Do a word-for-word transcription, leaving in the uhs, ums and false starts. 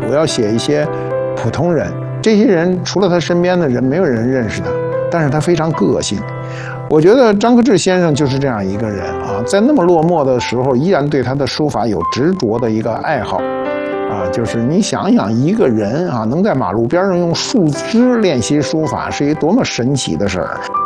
我要写一些普通人。这些人除了他身边的人，没有人认识他，但是他非常个性。我觉得张克志先生就是这样一个人啊，在那么落寞的时候，依然对他的书法有执着的一个爱好。啊，就是你想想，一个人啊，能在马路边上用树枝练习书法，是一多么神奇的事儿。